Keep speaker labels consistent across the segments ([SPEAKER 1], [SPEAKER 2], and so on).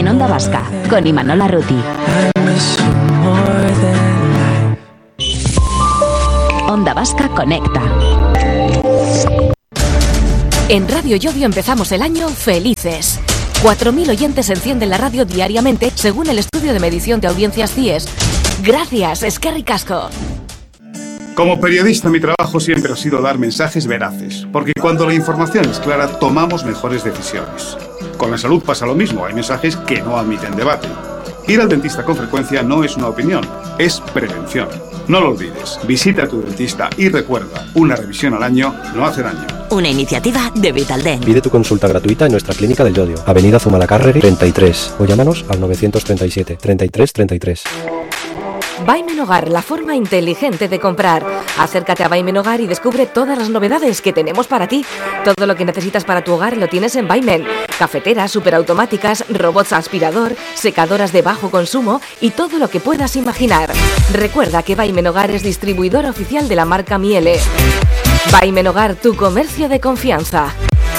[SPEAKER 1] en Onda Vasca, con Imanol Arruti. Onda Vasca conecta.
[SPEAKER 2] En Radio Llodio empezamos el año felices. 4.000 oyentes encienden la radio diariamente, según el estudio de medición de audiencias CIES. Gracias, eskerrik asko.
[SPEAKER 3] Como periodista, mi trabajo siempre ha sido dar mensajes veraces, porque cuando la información es clara, tomamos mejores decisiones. Con la salud pasa lo mismo, hay mensajes que no admiten debate. Ir al dentista con frecuencia no es una opinión, es prevención. No lo olvides, visita a tu dentista y recuerda, una revisión al año no hace daño.
[SPEAKER 1] Una iniciativa de Vitaldent.
[SPEAKER 4] Pide tu consulta gratuita en nuestra clínica del Llodio, Avenida Zumalacárregui 33, o llámanos al 937 33 33.
[SPEAKER 2] Vaimen Hogar, la forma inteligente de comprar. Acércate a Vaimen Hogar y descubre todas las novedades que tenemos para ti. Todo lo que necesitas para tu hogar lo tienes en Vaimen. Cafeteras superautomáticas, robots aspirador, secadoras de bajo consumo y todo lo que puedas imaginar. Recuerda que Vaimen Hogar es distribuidor oficial de la marca Miele. Vaimen Hogar, tu comercio de confianza.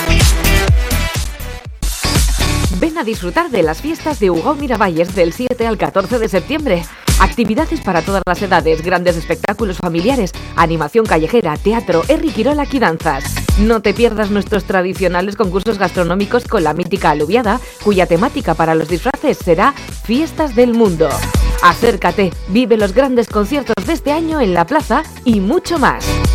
[SPEAKER 2] Ven a disfrutar de las fiestas de Ugao Miravalles del 7 al 14 de septiembre. Actividades para todas las edades, grandes espectáculos familiares, animación callejera, teatro, Herri Kirolak y danzas. No te pierdas nuestros tradicionales concursos gastronómicos con la mítica alubiada, cuya temática para los disfraces será Fiestas del Mundo. Acércate, vive los grandes conciertos de este año en la plaza y mucho más.